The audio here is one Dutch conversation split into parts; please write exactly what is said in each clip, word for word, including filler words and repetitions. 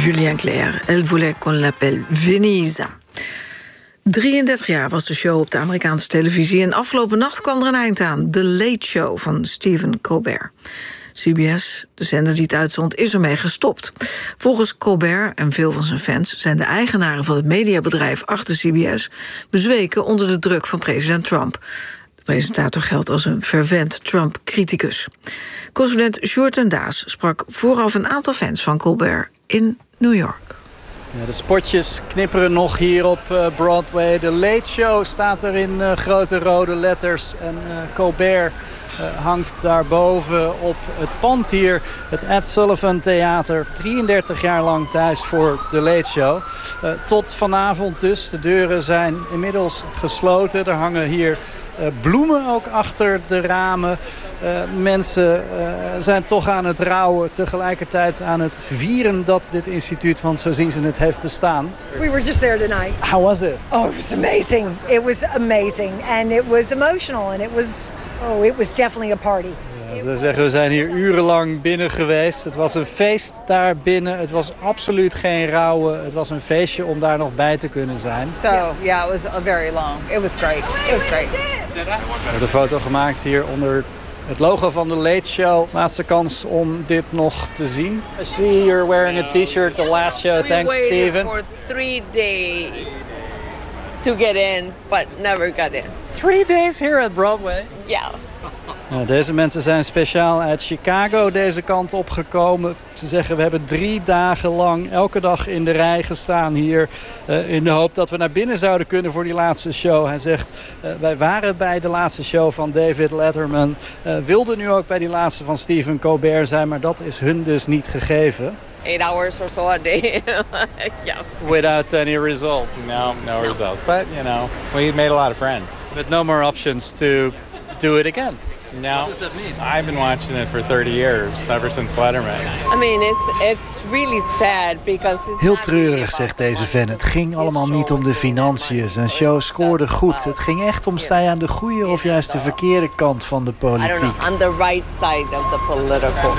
Julien Clerc, Elle voulait qu'on l'appelle Venise. drieëndertig jaar was de show op de Amerikaanse televisie en afgelopen nacht kwam er een eind aan. The Late Show van Stephen Colbert. C B S, de zender die het uitzond, is ermee gestopt. Volgens Colbert en veel van zijn fans zijn de eigenaren van het mediabedrijf achter C B S bezweken onder de druk van president Trump. De presentator geldt als een fervent Trump-criticus. Correspondent Sjoerd ten Daas sprak vooraf een aantal fans van Colbert in New York. Ja, de spotjes knipperen nog hier op uh, Broadway. De Late Show staat er in uh, grote rode letters. En uh, Colbert uh, hangt daarboven op het pand hier. Het Ed Sullivan Theater. drieëndertig jaar lang thuis voor de Late Show. Uh, tot vanavond dus. De deuren zijn inmiddels gesloten. Er hangen hier uh, bloemen ook achter de ramen. Uh, mensen uh, zijn toch aan het rouwen. Tegelijkertijd aan het vieren dat dit instituut, want zo zien ze het, heeft bestaan. We were just there tonight. How was it? Oh, it was amazing. It was amazing. And it was emotional. And it was, oh, it was definitely a party. Ja, ze zeggen, we zijn hier urenlang binnen geweest. Het was een feest daar binnen. Het was absoluut geen rouwen. Het was een feestje om daar nog bij te kunnen zijn. So, yeah, it was a very long. It was great. It was great. We hebben de foto gemaakt hier onder het logo van de Late Show. Laatste kans om dit nog te zien. I see you're wearing a t-shirt the last show. Thanks, Steven. We waited for three days to get in, but never got in. Three days here at Broadway? Yes. Ja, deze mensen zijn speciaal uit Chicago deze kant opgekomen. Ze zeggen, we hebben drie dagen lang elke dag in de rij gestaan hier. Uh, in de hoop dat we naar binnen zouden kunnen voor die laatste show. Hij zegt, uh, wij waren bij de laatste show van David Letterman. Uh, wilden nu ook bij die laatste van Stephen Colbert zijn. Maar dat is hun dus niet gegeven. Eight hours or so a day. Yes. Without any result. No, no results. But, you know, we made a lot of friends. With no more options to do it again. No, what does that mean? I've been watching it for thirty years, ever since Letterman. I mean, it's it's really sad because it's Heel treurig, zegt deze fan. Het ging allemaal niet om de financiën. Zijn show scoorde goed. Het ging echt om, sta je aan de goede of juist de verkeerde kant van de politiek. I don't know, on the right side of the political.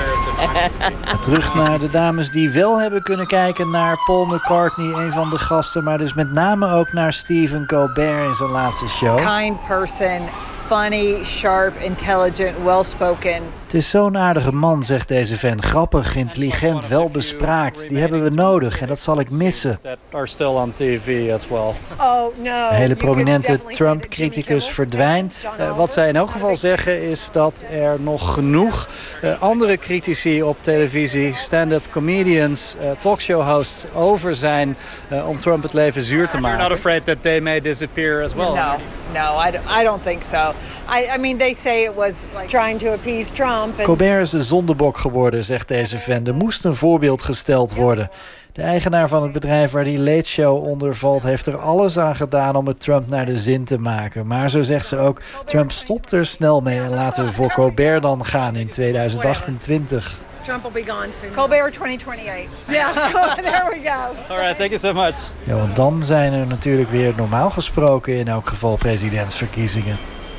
Terug naar de dames die wel hebben kunnen kijken naar Paul McCartney, een van de gasten, maar dus met name ook naar Stephen Colbert in zijn laatste show. Kind person, funny, sharp, intelligent, well-spoken. Het is zo'n aardige man, zegt deze fan. Grappig, intelligent, welbespraakt. Die hebben we nodig en dat zal ik missen. Are still on T V as well. Oh, no. Een hele prominente Trump-criticus verdwijnt. Uh, wat zij in elk geval zeggen is dat er nog genoeg uh, andere critici op televisie, stand-up comedians, uh, talkshow-hosts over zijn uh, om Trump het leven zuur te maken. You're not afraid that they may disappear as well? No, no, I don't, I don't think so. I, I mean, they say it was like Trying to appease Trump. And Colbert is de zondebok geworden, zegt deze fan. Er moest een voorbeeld gesteld worden. De eigenaar van het bedrijf waar die Late Show onder valt, heeft er alles aan gedaan om het Trump naar de zin te maken. Maar zo zegt ze ook, Trump stopt er snel mee en laten we voor Colbert dan gaan in tweeduizend achtentwintig. Trump will be gone soon. Colbert twenty twenty-eight. Yeah, there we go. All right, thank you so much. Ja, want dan zijn er natuurlijk weer normaal gesproken in elk geval presidentsverkiezingen.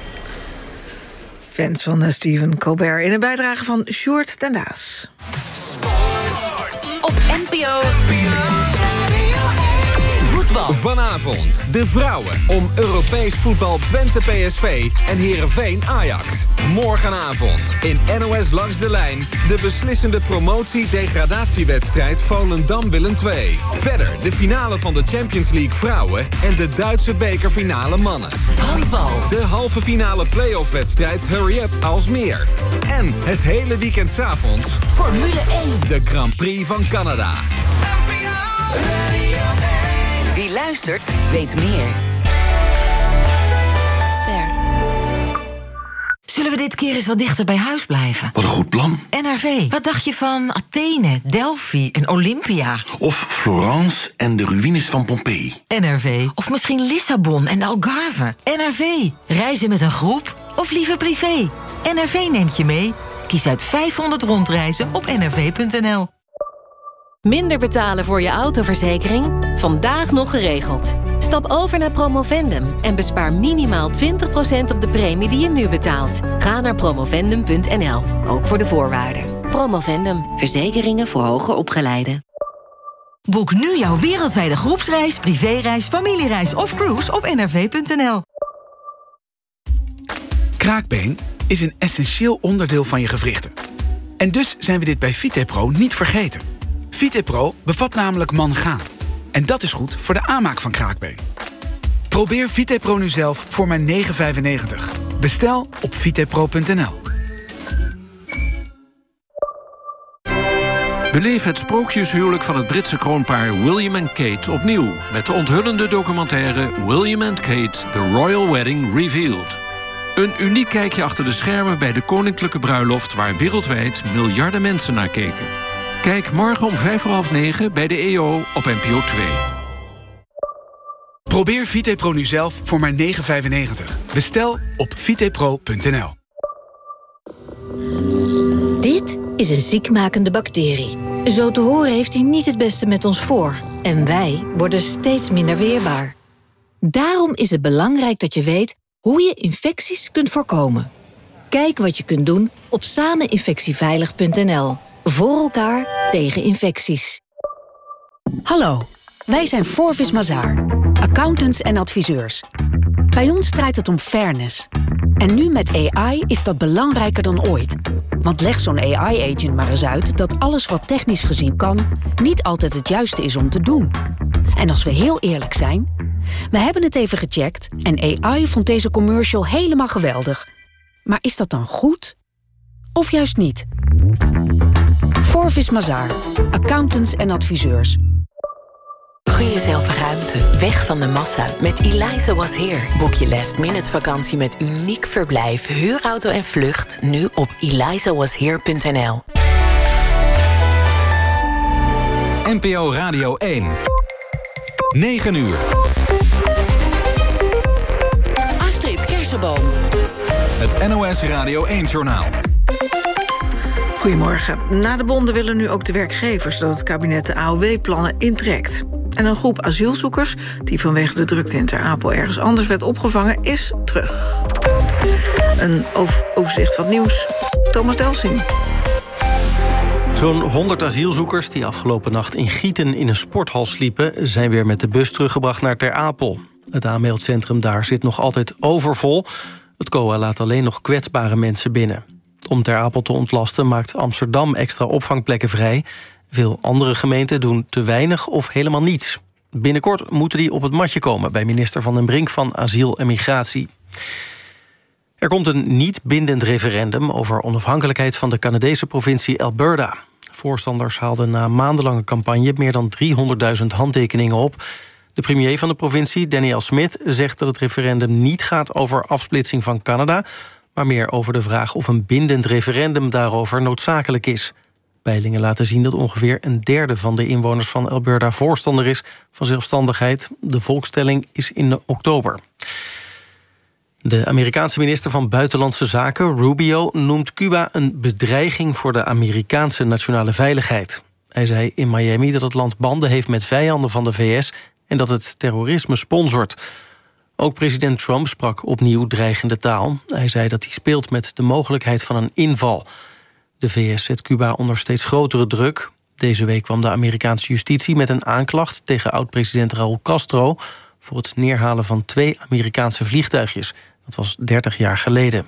Fans van Stephen Colbert in een bijdrage van Sjoerd ten Daas. Op N P O Voetbal. Vanavond de vrouwen om Europees voetbal Twente P S V en Heerenveen Ajax. Morgenavond in N O S Langs de Lijn de beslissende promotie-degradatiewedstrijd Volendam-Willem twee. Verder de finale van de Champions League vrouwen en de Duitse bekerfinale mannen. Handbal. De halve finale play-off-wedstrijd Hurry Up Alsmeer. En het hele weekend 's avonds Formule één. de Grand Prix van Canada. Wie luistert, weet meer. Ster. Zullen we dit keer eens wat dichter bij huis blijven? Wat een goed plan. N R V. Wat dacht je van Athene, Delphi en Olympia? Of Florence en de ruïnes van Pompeii. N R V. Of misschien Lissabon en de Algarve. N R V. Reizen met een groep of liever privé? N R V neemt je mee. Kies uit vijfhonderd rondreizen op n r v punt n l. Minder betalen voor je autoverzekering? Vandaag nog geregeld. Stap over naar Promovendum en bespaar minimaal twintig procent op de premie die je nu betaalt. Ga naar promovendum punt n l, ook voor de voorwaarden. Promovendum, verzekeringen voor hoger opgeleiden. Boek nu jouw wereldwijde groepsreis, privéreis, familiereis of cruise op n r v punt n l. Kraakbeen is een essentieel onderdeel van je gewrichten. En dus zijn we dit bij Vitepro niet vergeten. Vitepro bevat namelijk mangaan. En dat is goed voor de aanmaak van kraakbeen. Probeer Vitepro nu zelf voor maar negen vijfennegentig. Bestel op vitepro punt n l. Beleef het sprookjeshuwelijk van het Britse kroonpaar William en Kate opnieuw met de onthullende documentaire William and Kate, The Royal Wedding Revealed. Een uniek kijkje achter de schermen bij de koninklijke bruiloft waar wereldwijd miljarden mensen naar keken. Kijk morgen om vijf voor half negen bij de E O op N P O twee. Probeer Vitepro nu zelf voor maar negen vijfennegentig. Bestel op vitepro punt n l. Dit is een ziekmakende bacterie. Zo te horen heeft hij niet het beste met ons voor. En wij worden steeds minder weerbaar. Daarom is het belangrijk dat je weet hoe je infecties kunt voorkomen. Kijk wat je kunt doen op sameninfectieveilig punt n l. Voor elkaar tegen infecties. Hallo, wij zijn Forvis Mazars, accountants en adviseurs. Bij ons draait het om fairness. En nu met A I is dat belangrijker dan ooit. Want leg zo'n A I-agent maar eens uit dat alles wat technisch gezien kan niet altijd het juiste is om te doen. En als we heel eerlijk zijn, we hebben het even gecheckt en A I vond deze commercial helemaal geweldig. Maar is dat dan goed? Of juist niet? Forvis Mazars, accountants en adviseurs. Gun jezelf ruimte, weg van de massa. Met Eliza Was Here boek je last minute vakantie met uniek verblijf, huurauto en vlucht nu op eliza was here punt n l. N P O Radio één. negen uur. Astrid Kersenboom. Het N O S Radio één-journaal. Goedemorgen. Na de bonden willen nu ook de werkgevers dat het kabinet de A O W-plannen intrekt. En een groep asielzoekers die vanwege de drukte in Ter Apel ergens anders werd opgevangen, is terug. Een overzicht van het nieuws. Thomas Delsing. Zo'n honderd asielzoekers die afgelopen nacht in Gieten in een sporthal sliepen, zijn weer met de bus teruggebracht naar Ter Apel. Het aanmeldcentrum daar zit nog altijd overvol. Het C O A laat alleen nog kwetsbare mensen binnen. Om Ter Apel te ontlasten maakt Amsterdam extra opvangplekken vrij. Veel andere gemeenten doen te weinig of helemaal niets. Binnenkort moeten die op het matje komen bij minister Van den Brink van Asiel en Migratie. Er komt een niet bindend referendum over onafhankelijkheid van de Canadese provincie Alberta. Voorstanders haalden na maandenlange campagne meer dan driehonderdduizend handtekeningen op. De premier van de provincie, Danielle Smith, zegt dat het referendum niet gaat over afsplitsing van Canada, maar meer over de vraag of een bindend referendum daarover noodzakelijk is. Peilingen laten zien dat ongeveer een derde van de inwoners van Alberta voorstander is van zelfstandigheid. De volkstelling is in oktober. De Amerikaanse minister van Buitenlandse Zaken, Rubio, noemt Cuba een bedreiging voor de Amerikaanse nationale veiligheid. Hij zei in Miami dat het land banden heeft met vijanden van de V S en dat het terrorisme sponsort. Ook president Trump sprak opnieuw dreigende taal. Hij zei dat hij speelt met de mogelijkheid van een inval. De V S zet Cuba onder steeds grotere druk. Deze week kwam de Amerikaanse justitie met een aanklacht tegen oud-president Raúl Castro voor het neerhalen van twee Amerikaanse vliegtuigjes. Dat was dertig jaar geleden.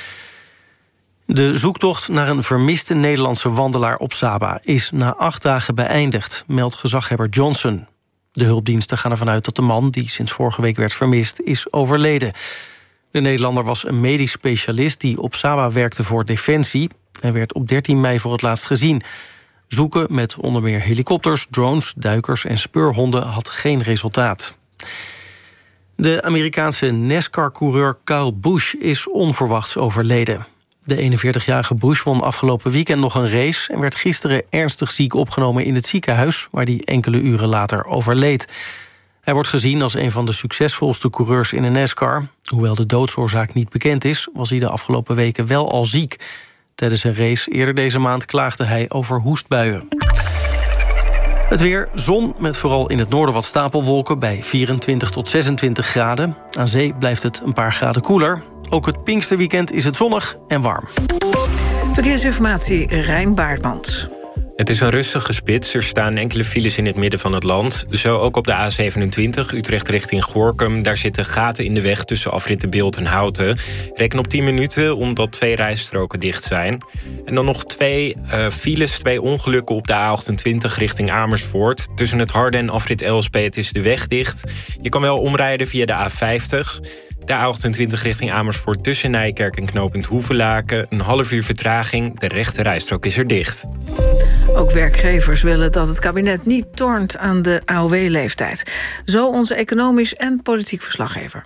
De zoektocht naar een vermiste Nederlandse wandelaar op Saba is na acht dagen beëindigd, meldt gezaghebber Johnson. De hulpdiensten gaan ervan uit dat de man, die sinds vorige week werd vermist, is overleden. De Nederlander was een medisch specialist die op Saba werkte voor Defensie. Hij werd op dertien mei voor het laatst gezien. Zoeken met onder meer helikopters, drones, duikers en speurhonden had geen resultaat. De Amerikaanse NASCAR-coureur Kyle Busch is onverwachts overleden. De eenenveertigjarige Busch won afgelopen weekend nog een race en werd gisteren ernstig ziek opgenomen in het ziekenhuis, waar hij enkele uren later overleed. Hij wordt gezien als een van de succesvolste coureurs in de NASCAR. Hoewel de doodsoorzaak niet bekend is, was hij de afgelopen weken wel al ziek. Tijdens een race eerder deze maand klaagde hij over hoestbuien. Het weer, zon met vooral in het noorden wat stapelwolken bij vierentwintig tot zesentwintig graden. Aan zee blijft het een paar graden koeler. Ook het Pinksterweekend is het zonnig en warm. Verkeersinformatie, Rijn Baartmans. Het is een rustige spits. Er staan enkele files in het midden van het land. Zo ook op de A zevenentwintig, Utrecht richting Gorinchem. Daar zitten gaten in de weg tussen afritten Beeld en Houten. Reken op tien minuten, omdat twee rijstroken dicht zijn. En dan nog twee uh, files, twee ongelukken op de A achtentwintig richting Amersfoort. Tussen het Harde en afrit Elspeet is de weg dicht. Je kan wel omrijden via de A vijftig... De A achtentwintig richting Amersfoort tussen Nijkerk en knooppunt Hoevelaken. Een half uur vertraging, de rechte rijstrook is er dicht. Ook werkgevers willen dat het kabinet niet tornt aan de A O W-leeftijd. Zo onze economisch en politiek verslaggever.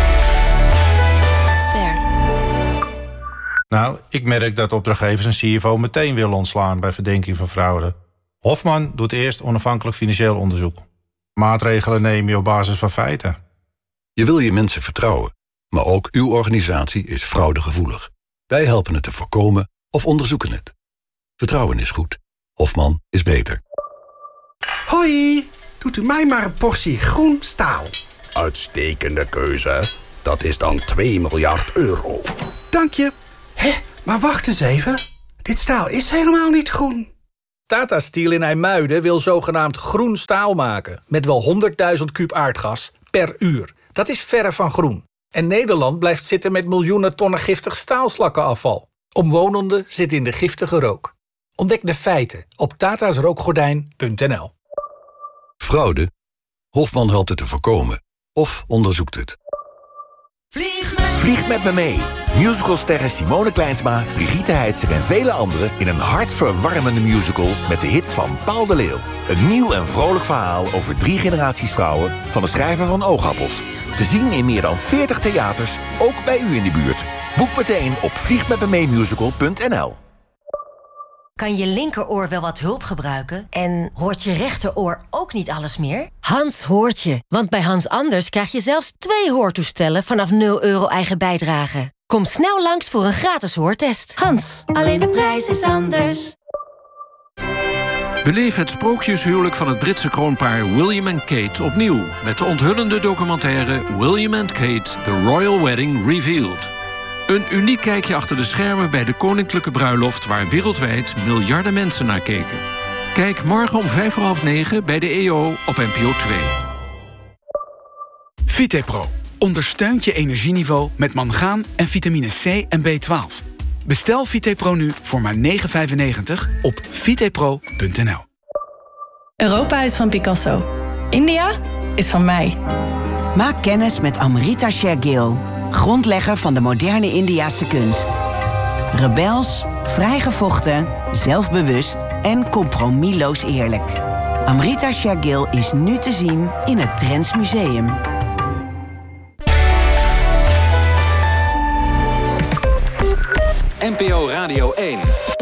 Ster. Nou, ik merk dat opdrachtgevers een C F O meteen willen ontslaan bij verdenking van fraude. Hofman doet eerst onafhankelijk financieel onderzoek. Maatregelen neem je op basis van feiten. Je wil je mensen vertrouwen, maar ook uw organisatie is fraudegevoelig. Wij helpen het te voorkomen of onderzoeken het. Vertrouwen is goed. Hofman is beter. Hoi, doet u mij maar een portie groen staal. Uitstekende keuze. Dat is dan twee miljard euro. Dank je. Hé, maar wacht eens even. Dit staal is helemaal niet groen. Tata Steel in IJmuiden wil zogenaamd groen staal maken. Met wel honderdduizend kuub aardgas per uur. Dat is verre van groen. En Nederland blijft zitten met miljoenen tonnen giftig staalslakkenafval. Omwonenden zitten in de giftige rook. Ontdek de feiten op tatasrookgordijn punt n l. Fraude? Hofman helpt het te voorkomen. Of onderzoekt het. Vlieg met, Vlieg met me mee. Musicalsterren Simone Kleinsma, Brigitte Heitzer en vele anderen... in een hartverwarmende musical met de hits van Paul de Leeuw. Een nieuw en vrolijk verhaal over drie generaties vrouwen... van de schrijver van Oogappels. Te zien in meer dan veertig theaters, ook bij u in de buurt. Boek meteen op vliegmetmemeemusical punt n l. Kan je linkeroor wel wat hulp gebruiken? En hoort je rechteroor ook niet alles meer? Hans hoort je, want bij Hans Anders krijg je zelfs twee hoortoestellen vanaf nul euro eigen bijdrage. Kom snel langs voor een gratis hoortest. Hans, alleen de prijs is anders. Beleef het sprookjeshuwelijk van het Britse kroonpaar William en Kate opnieuw... met de onthullende documentaire William and Kate, The Royal Wedding Revealed. Een uniek kijkje achter de schermen bij de koninklijke bruiloft... waar wereldwijd miljarden mensen naar keken. Kijk morgen om vijf voor half negen bij de E O op N P O twee. Vitepro ondersteunt je energieniveau met mangaan en vitamine C en B twaalf. Bestel Vitepro nu voor maar negen vijfennegentig op vitepro punt n l. Europa is van Picasso. India is van mij. Maak kennis met Amrita Shergill, grondlegger van de moderne Indiase kunst. Rebels, vrijgevochten, zelfbewust en compromisloos eerlijk. Amrita Shergill is nu te zien in het Trends Museum. N P O Radio één.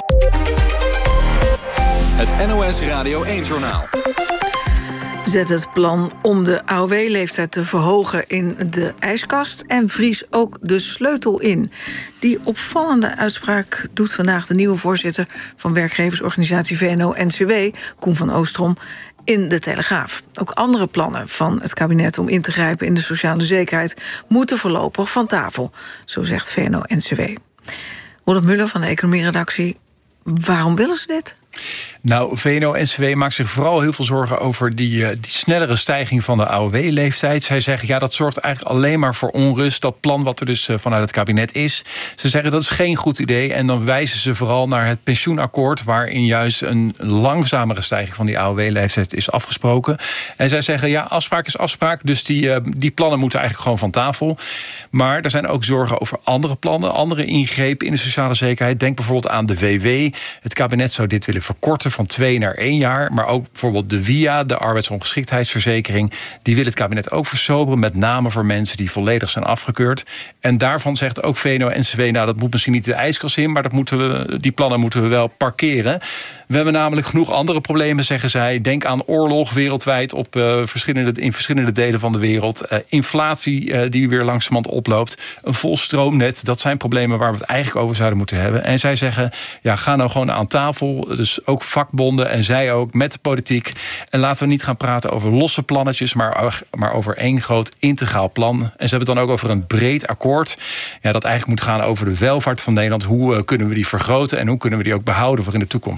Het N O S Radio één-journaal. Zet het plan om de A O W-leeftijd te verhogen in de ijskast... en vries ook de sleutel in. Die opvallende uitspraak doet vandaag de nieuwe voorzitter... van werkgeversorganisatie V N O N C W, Koen van Oostrom... in de Telegraaf. Ook andere plannen van het kabinet om in te grijpen... in de sociale zekerheid moeten voorlopig van tafel. Zo zegt V N O N C W. Rolf Muller van de economieredactie. Waarom willen ze dit? Nou, V N O N C W maakt zich vooral heel veel zorgen over die, uh, die snellere stijging van de A O W-leeftijd. Zij zeggen, ja, dat zorgt eigenlijk alleen maar voor onrust. Dat plan wat er dus uh, vanuit het kabinet is. Ze zeggen, dat is geen goed idee. En dan wijzen ze vooral naar het pensioenakkoord... waarin juist een langzamere stijging van die A O W-leeftijd is afgesproken. En zij zeggen, ja, afspraak is afspraak. Dus die, uh, die plannen moeten eigenlijk gewoon van tafel. Maar er zijn ook zorgen over andere plannen. Andere ingrepen in de sociale zekerheid. Denk bijvoorbeeld aan de W W. Het kabinet zou dit willen verkorten van twee naar één jaar. Maar ook bijvoorbeeld de V I A, de arbeidsongeschiktheidsverzekering... die wil het kabinet ook versoberen, met name voor mensen die volledig zijn afgekeurd. En daarvan zegt ook V N O N C W... nou, dat moet misschien niet de ijskast in... maar dat moeten we, die plannen moeten we wel parkeren. We hebben namelijk genoeg andere problemen, zeggen zij. Denk aan oorlog wereldwijd op, uh, verschillende, in verschillende delen van de wereld. Uh, inflatie uh, die weer langzamerhand oploopt. Een vol stroomnet, dat zijn problemen waar we het eigenlijk over zouden moeten hebben. En zij zeggen, ja, ga nou gewoon aan tafel. Dus ook vakbonden en zij ook met de politiek. En laten we niet gaan praten over losse plannetjes... maar, maar over één groot integraal plan. En ze hebben het dan ook over een breed akkoord... Ja, dat eigenlijk moet gaan over de welvaart van Nederland. Hoe uh, kunnen we die vergroten en hoe kunnen we die ook behouden voor in de toekomst? En dat doet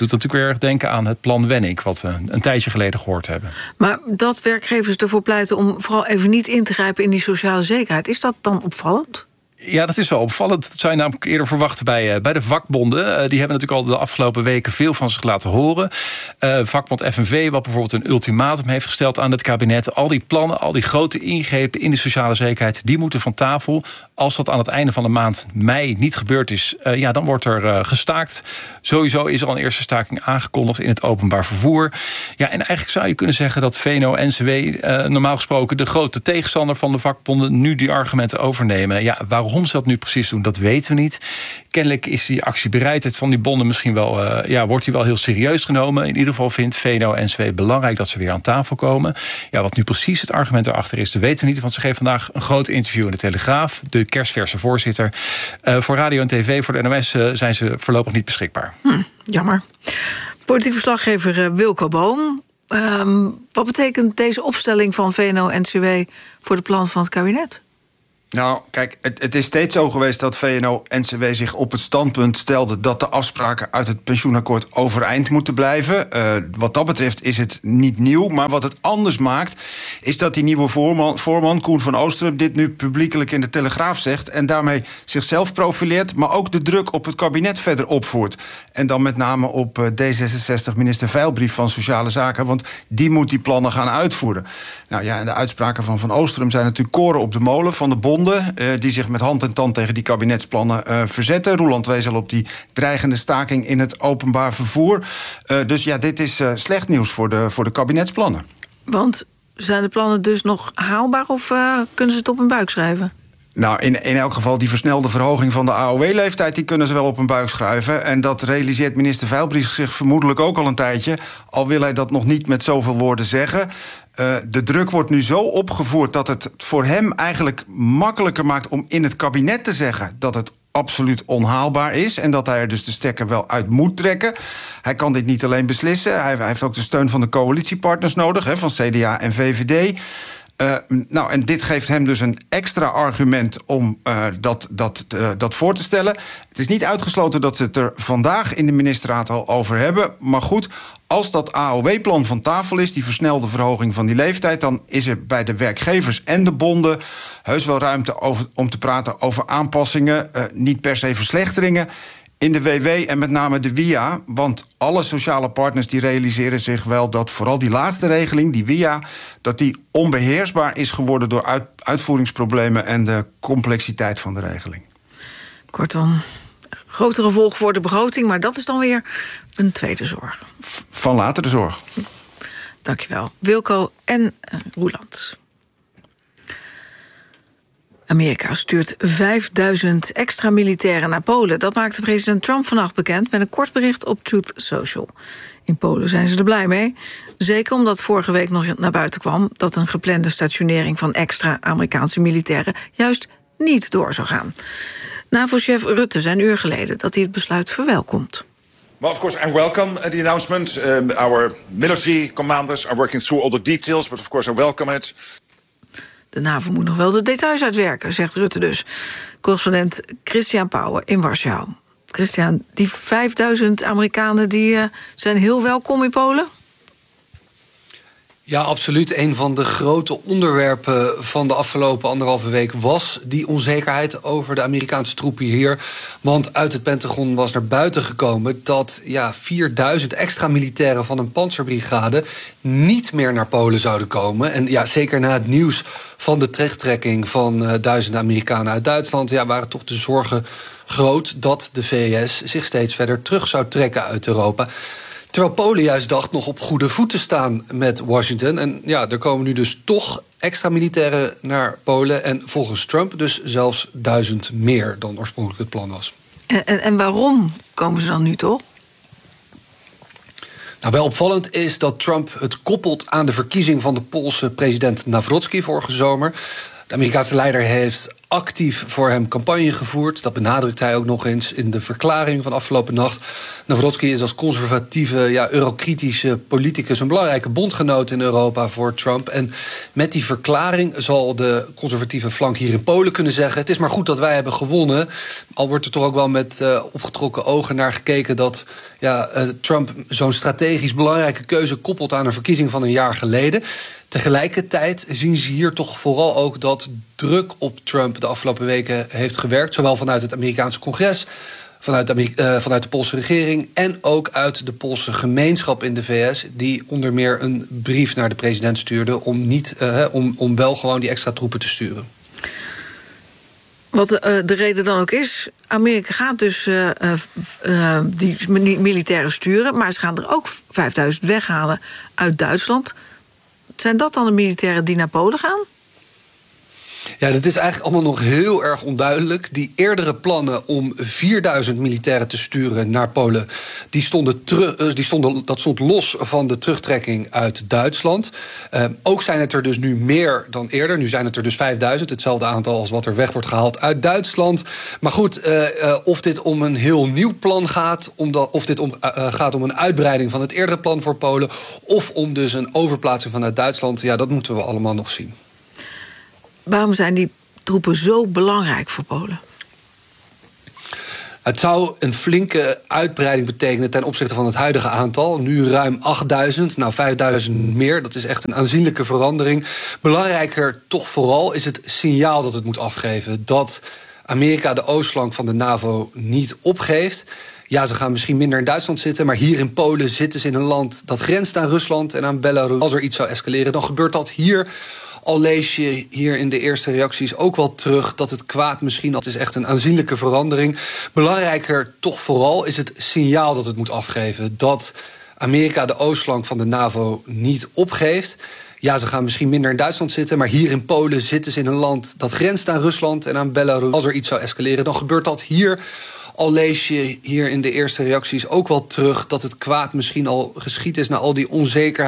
doet natuurlijk weer erg denken aan het plan Wenning, wat we een tijdje geleden gehoord hebben. Maar dat werkgevers ervoor pleiten om vooral even niet in te grijpen in die sociale zekerheid, is dat dan opvallend? Ja, dat is wel opvallend. Dat zou je namelijk eerder verwachten bij, uh, bij de vakbonden. Uh, die hebben natuurlijk al de afgelopen weken veel van zich laten horen. Uh, vakbond F N V, wat bijvoorbeeld een ultimatum heeft gesteld aan het kabinet. Al die plannen, al die grote ingrepen in de sociale zekerheid, die moeten van tafel. Als dat aan het einde van de maand mei niet gebeurd is, uh, ja, dan wordt er uh, gestaakt. Sowieso is er al een eerste staking aangekondigd in het openbaar vervoer. Ja, en eigenlijk zou je kunnen zeggen dat V N O N C W uh, normaal gesproken de grote tegenstander van de vakbonden nu die argumenten overnemen. Ja, waarom ze dat nu precies doen, dat weten we niet. Kennelijk is die actiebereidheid van die bonden misschien wel, uh, ja, wordt die wel heel serieus genomen. In ieder geval vindt V N O N C W belangrijk dat ze weer aan tafel komen. Ja, wat nu precies het argument erachter is, dat weten we niet. Want ze geven vandaag een groot interview in de Telegraaf. De kerstverse voorzitter. Uh, voor radio en tv, voor de N O S uh, zijn ze voorlopig niet beschikbaar. Hm, jammer. Politiek verslaggever uh, Wilco Boom. Um, wat betekent deze opstelling van V N O N C W voor de plan van het kabinet? Nou, kijk, het, het is steeds zo geweest dat V N O N C W zich op het standpunt stelde dat de afspraken uit het pensioenakkoord overeind moeten blijven. Uh, wat dat betreft is het niet nieuw. Maar wat het anders maakt, is dat die nieuwe voorman, voorman Koen van Oostrum dit nu publiekelijk in de Telegraaf zegt en daarmee zichzelf profileert, maar ook de druk op het kabinet verder opvoert. En dan met name op uh, D zesenzestig-minister Veilbrief van Sociale Zaken, want die moet die plannen gaan uitvoeren. Nou ja, en de uitspraken van Van Oostrum zijn natuurlijk koren op de molen van de bonden, Uh, die zich met hand en tand tegen die kabinetsplannen uh, verzetten. Roeland wees al op die dreigende staking in het openbaar vervoer. Uh, dus ja, dit is uh, slecht nieuws voor de, voor de kabinetsplannen. Want zijn de plannen dus nog haalbaar of uh, kunnen ze het op hun buik schrijven? Nou, in, in elk geval die versnelde verhoging van de A O W-leeftijd, die kunnen ze wel op hun buik schrijven. En dat realiseert minister Veilbrief zich vermoedelijk ook al een tijdje, al wil hij dat nog niet met zoveel woorden zeggen. Uh, de druk wordt nu zo opgevoerd dat het voor hem eigenlijk makkelijker maakt om in het kabinet te zeggen dat het absoluut onhaalbaar is en dat hij er dus de stekker wel uit moet trekken. Hij kan dit niet alleen beslissen. Hij, hij heeft ook de steun van de coalitiepartners nodig, hè, van C D A en V V D. Uh, nou, en dit geeft hem dus een extra argument om uh, dat, dat, uh, dat voor te stellen. Het is niet uitgesloten dat ze het er vandaag in de ministerraad al over hebben. Maar goed, als dat A O W-plan van tafel is, die versnelde verhoging van die leeftijd, dan is er bij de werkgevers en de bonden heus wel ruimte over, om te praten over aanpassingen, uh, niet per se verslechteringen in de W W en met name de W I A. Want alle sociale partners die realiseren zich wel dat vooral die laatste regeling, die W I A, dat die onbeheersbaar is geworden door uit, uitvoeringsproblemen en de complexiteit van de regeling. Kortom, grote gevolgen voor de begroting, maar dat is dan weer een tweede zorg. Van latere zorg. Dankjewel, Wilco en uh, Roeland. Amerika stuurt vijfduizend extra militairen naar Polen. Dat maakte president Trump vannacht bekend met een kort bericht op Truth Social. In Polen zijn ze er blij mee. Zeker omdat vorige week nog naar buiten kwam dat een geplande stationering van extra Amerikaanse militairen juist niet door zou gaan. NAVO-chef Rutte zei een uur geleden dat hij het besluit verwelkomt. Well, of course, I welcome the announcement. Um, our military commanders are working through all the details, but of course I welcome it. De NAVO moet nog wel de details uitwerken, zegt Rutte dus. Correspondent Christian Pauwen in Warschau. Christian, die vijfduizend Amerikanen die, uh, zijn heel welkom in Polen? Ja, absoluut. Een van de grote onderwerpen van de afgelopen anderhalve week was die onzekerheid over de Amerikaanse troepen hier. Want uit het Pentagon was naar buiten gekomen dat ja, vierduizend extra militairen van een pantserbrigade niet meer naar Polen zouden komen. En ja, zeker na het nieuws van de terugtrekking van uh, duizenden Amerikanen uit Duitsland, ja, waren toch de zorgen groot dat de V S zich steeds verder terug zou trekken uit Europa. Terwijl Polen juist dacht nog op goede voet te staan met Washington. En ja, er komen nu dus toch extra militairen naar Polen. En volgens Trump dus zelfs duizend meer dan oorspronkelijk het plan was. En, en, en waarom komen ze dan nu toch? Nou, wel opvallend is dat Trump het koppelt aan de verkiezing van de Poolse president Nawrocki vorige zomer. De Amerikaanse leider heeft actief voor hem campagne gevoerd. Dat benadrukt hij ook nog eens in de verklaring van afgelopen nacht. Nawrotski is als conservatieve, ja, eurokritische politicus een belangrijke bondgenoot in Europa voor Trump. En met die verklaring zal de conservatieve flank hier in Polen kunnen zeggen: het is maar goed dat wij hebben gewonnen. Al wordt er toch ook wel met uh, opgetrokken ogen naar gekeken dat ja, uh, Trump zo'n strategisch belangrijke keuze koppelt aan een verkiezing van een jaar geleden. Tegelijkertijd zien ze hier toch vooral ook dat druk op Trump de afgelopen weken heeft gewerkt. Zowel vanuit het Amerikaanse congres, vanuit de, Amerika- uh, vanuit de Poolse regering en ook uit de Poolse gemeenschap in de V S, die onder meer een brief naar de president stuurde om, niet, uh, om, om wel gewoon die extra troepen te sturen. Wat uh, de reden dan ook is, Amerika gaat dus uh, uh, die militairen sturen, maar ze gaan er ook vijfduizend weghalen uit Duitsland. Zijn dat dan de militairen die naar Polen gaan? Ja, dat is eigenlijk allemaal nog heel erg onduidelijk. Die eerdere plannen om vierduizend militairen te sturen naar Polen, die stonden terug, die stonden, dat stond los van de terugtrekking uit Duitsland. Uh, ook zijn het er dus nu meer dan eerder. Nu zijn het er dus vijfduizend, hetzelfde aantal als wat er weg wordt gehaald uit Duitsland. Maar goed, uh, uh, of dit om een heel nieuw plan gaat, omdat, of dit om, uh, gaat om een uitbreiding van het eerdere plan voor Polen, of om dus een overplaatsing vanuit Duitsland, ja, dat moeten we allemaal nog zien. Waarom zijn die troepen zo belangrijk voor Polen? Het zou een flinke uitbreiding betekenen ten opzichte van het huidige aantal. Nu ruim achtduizend, nou vijfduizend meer. Dat is echt een aanzienlijke verandering. Belangrijker toch vooral is het signaal dat het moet afgeven. Dat Amerika de oostflank van de NAVO niet opgeeft. Ja, ze gaan misschien minder in Duitsland zitten, maar hier in Polen zitten ze in een land dat grenst aan Rusland en aan Belarus. Als er iets zou escaleren, dan gebeurt dat hier. Al lees je hier in de eerste reacties ook wel terug dat het kwaad misschien, dat is echt een aanzienlijke verandering. Belangrijker toch vooral is het signaal dat het moet afgeven. Dat Amerika de oostflank van de NAVO niet opgeeft. Ja, ze gaan misschien minder in Duitsland zitten, maar hier in Polen zitten ze in een land dat grenst aan Rusland en aan Belarus. Als er iets zou escaleren, dan gebeurt dat hier. Al lees je hier in de eerste reacties ook wel terug dat het kwaad misschien al geschied is na al die onzekerheid.